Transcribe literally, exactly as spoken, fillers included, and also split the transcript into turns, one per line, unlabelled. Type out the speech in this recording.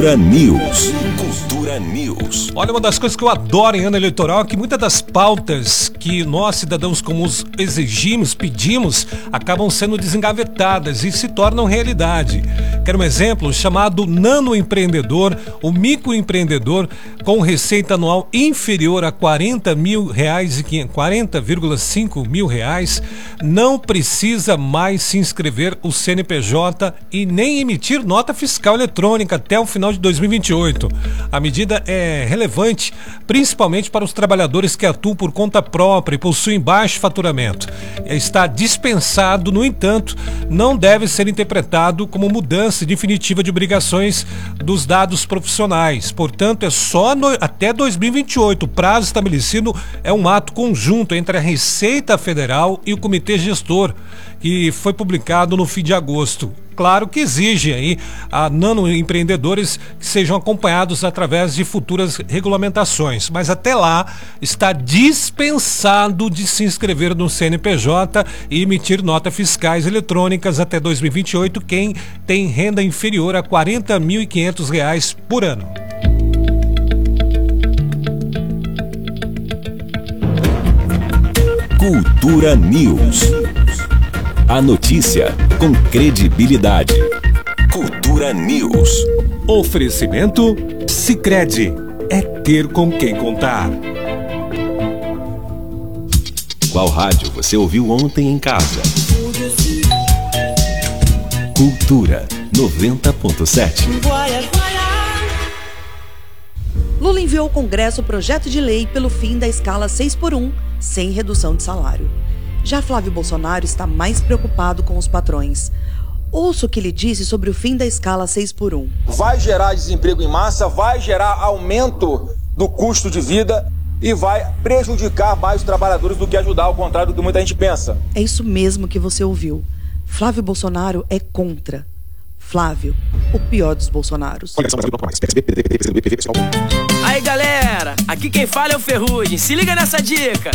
Cultura News. Cultura News.
Olha, uma das coisas que eu adoro em ano eleitoral é que muitas das pautas que nós, cidadãos comuns, exigimos, pedimos, acabam sendo desengavetadas e se tornam realidade. Quero um exemplo chamado nanoempreendedor, o microempreendedor com receita anual inferior a quarenta mil reais e quarenta vírgula cinco mil reais, não precisa mais se inscrever o C N P J e nem emitir nota fiscal eletrônica até o final de dois mil e vinte e oito. A medida é relevante, principalmente para os trabalhadores que atuam por conta própria e possuem baixo faturamento. Está dispensado, no entanto, não deve ser interpretado como mudança definitiva de obrigações dos dados profissionais. Portanto, é só no, até dois mil e vinte e oito. O prazo estabelecido é um ato conjunto entre a Receita Federal e o Comitê Gestor, que foi publicado no fim de agosto. Claro que exige aí a nanoempreendedores que sejam acompanhados através de futuras regulamentações, mas até lá está dispensado de se inscrever no C N P J e emitir notas fiscais eletrônicas até dois mil e vinte e oito quem tem renda inferior a quarenta mil e quinhentos reais por ano.
Cultura News. A notícia com credibilidade. Cultura News.
Oferecimento Sicredi. É ter com quem contar.
Qual rádio você ouviu ontem em casa? Cultura noventa ponto sete.
Lula enviou ao Congresso o projeto de lei pelo fim da escala seis por um, sem redução de salário. Já Flávio Bolsonaro está mais preocupado com os patrões. Ouça o que ele disse sobre o fim da escala seis por um.
Vai gerar desemprego em massa, vai gerar aumento do custo de vida e vai prejudicar mais os trabalhadores do que ajudar, ao contrário do que muita gente pensa.
É isso mesmo que você ouviu. Flávio Bolsonaro é contra. Flávio, o pior dos Bolsonaros.
Aí galera, aqui quem fala é o Ferrugem. Se liga nessa dica.